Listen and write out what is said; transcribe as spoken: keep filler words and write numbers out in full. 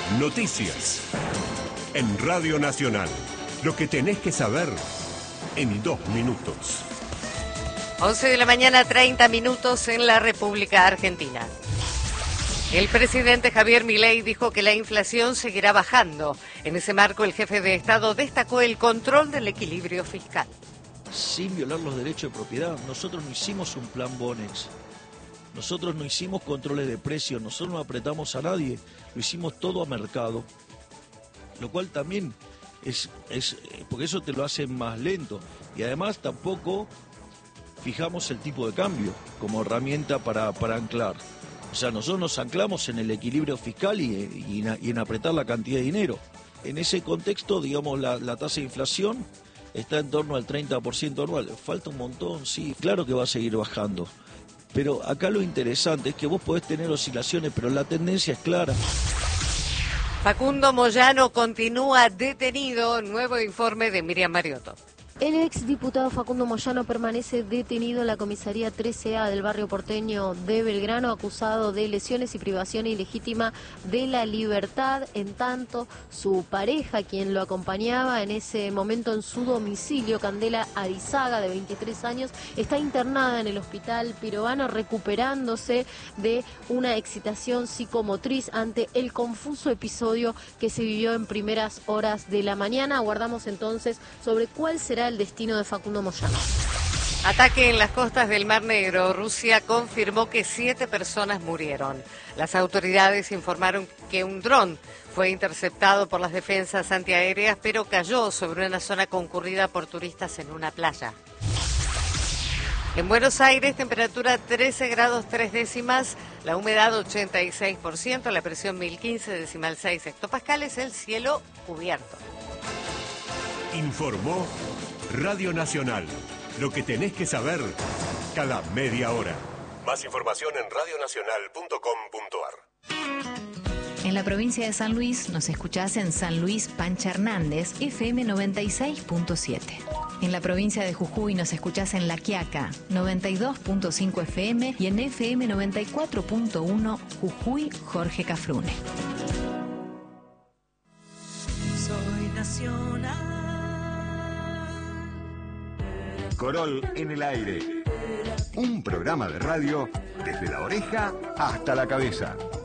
Noticias. En Radio Nacional. Lo que tenés que saber en dos minutos. once de la mañana, treinta minutos en la República Argentina. El presidente Javier Milei dijo que la inflación seguirá bajando. En ese marco, el jefe de Estado destacó el control del equilibrio fiscal. Sin violar los derechos de propiedad, nosotros no hicimos un plan Bonex. Nosotros no hicimos controles de precios, nosotros no apretamos a nadie, lo hicimos todo a mercado. Lo cual también es, es porque eso te lo hace más lento. Y además tampoco fijamos el tipo de cambio como herramienta para, para anclar. O sea, nosotros nos anclamos en el equilibrio fiscal y, y, en, y en apretar la cantidad de dinero. En ese contexto, digamos, la, la tasa de inflación está en torno al treinta por ciento anual. Falta un montón, sí, claro que va a seguir bajando. Pero acá lo interesante es que vos podés tener oscilaciones, pero la tendencia es clara. Facundo Moyano continúa detenido. Nuevo informe de Miriam Mariotto. El exdiputado Facundo Moyano permanece detenido en la comisaría trece A del barrio porteño de Belgrano, acusado de lesiones y privación ilegítima de la libertad. En tanto, su pareja, quien lo acompañaba en ese momento en su domicilio, Candela Arizaga, de veintitrés años, está internada en el hospital Pirovano recuperándose de una excitación psicomotriz ante el confuso episodio que se vivió en primeras horas de la mañana. Aguardamos entonces sobre cuál será el destino de Facundo Moyano. Ataque en las costas del Mar Negro. Rusia confirmó que siete personas murieron. Las autoridades informaron que un dron fue interceptado por las defensas antiaéreas, pero cayó sobre una zona concurrida por turistas en una playa. En Buenos Aires, temperatura trece grados tres décimas, la humedad ochenta y seis por ciento, la presión mil quince decimal seis hectopascales, el cielo cubierto. Informó Radio Nacional. Lo que tenés que saber cada media hora. Más información en radio nacional punto com punto ar. En la provincia de San Luis nos escuchás en San Luis Pancha Hernández, F M noventa y seis punto siete. En la provincia de Jujuy nos escuchás en La Quiaca, noventa y dos punto cinco F M y en F M noventa y cuatro punto uno Jujuy Jorge Cafrune. Soy nacional. Corol en el aire. Un programa de radio desde la oreja hasta la cabeza.